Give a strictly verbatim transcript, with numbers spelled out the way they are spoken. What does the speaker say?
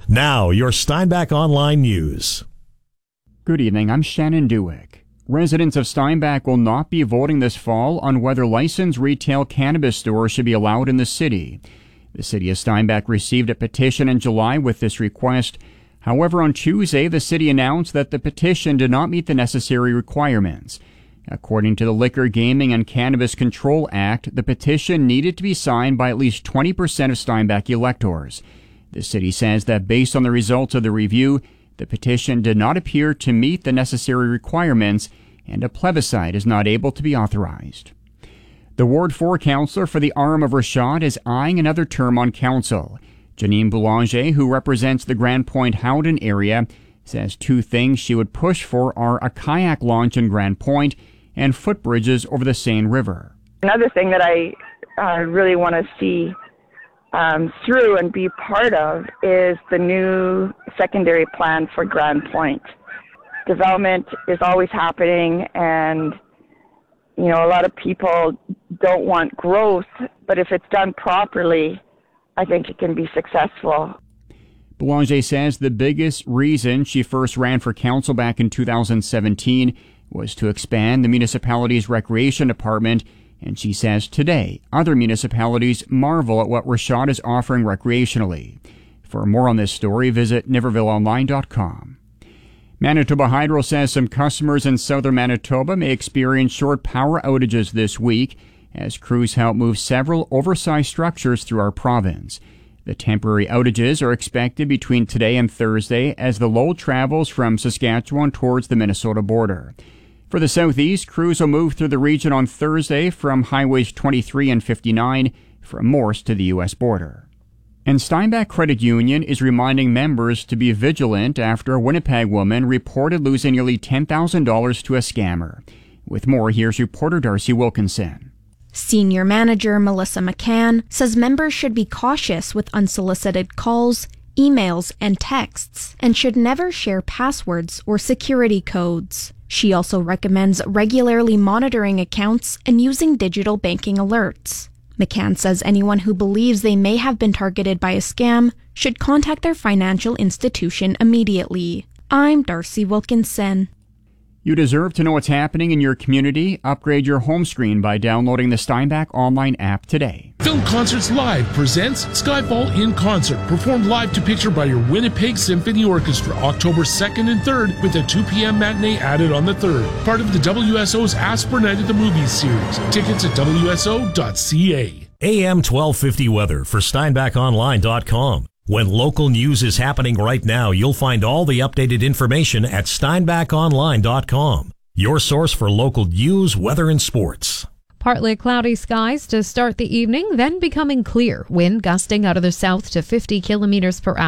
Now, your Steinbach Online News. Good evening, I'm Shannon Dewick. Residents of Steinbach will not be voting this fall on whether licensed retail cannabis stores should be allowed in the city. The city of Steinbach received a petition in July with this request. However, on Tuesday, the city announced that the petition did not meet the necessary requirements. According to the Liquor, Gaming, and Cannabis Control Act, the petition needed to be signed by at least twenty percent of Steinbach electors. The city says that based on the results of the review, the petition did not appear to meet the necessary requirements, and a plebiscite is not able to be authorized. The Ward four councillor for the arm of Rashad is eyeing another term on council. Janine Boulanger, who represents the Grand Point-Howden area, says two things she would push for are a kayak launch in Grand Point and footbridges over the Seine River. Another thing that I uh, really want to see um, through and be part of is the new secondary plan for Grand Point. Development is always happening, and you know, a lot of people don't want growth, but if it's done properly, I think it can be successful. Boulanger says the biggest reason she first ran for council back in two thousand seventeen was to expand the municipality's recreation department, and she says today other municipalities marvel at what Rashad is offering recreationally. For more on this story, visit niverville online dot com. Manitoba Hydro says some customers in southern Manitoba may experience short power outages this week as crews help move several oversized structures through our province. The temporary outages are expected between today and Thursday as the load travels from Saskatchewan towards the Minnesota border. For the southeast, crews will move through the region on Thursday from highways twenty-three and fifty-nine from Morse to the U S border. And Steinbach Credit Union is reminding members to be vigilant after a Winnipeg woman reported losing nearly ten thousand dollars to a scammer. With more, here's reporter Darcy Wilkinson. Senior Manager Melissa McCann says members should be cautious with unsolicited calls, emails, and texts, and should never share passwords or security codes. She also recommends regularly monitoring accounts and using digital banking alerts. McCann says anyone who believes they may have been targeted by a scam should contact their financial institution immediately. I'm Darcy Wilkinson. You deserve to know what's happening in your community. Upgrade your home screen by downloading the Steinbach Online app today. Film Concerts Live presents Skyfall in Concert, performed live to picture by your Winnipeg Symphony Orchestra, October second and third, with a two p.m. matinee added on the third. Part of the W S O's Asper Night at the Movies series. Tickets at w s o dot c a. A M twelve fifty weather for steinbach online dot com. When local news is happening right now, you'll find all the updated information at steinbach online dot com. Your source for local news, weather, and sports. Partly cloudy skies to start the evening, then becoming clear. Wind gusting out of the south to fifty kilometers per hour.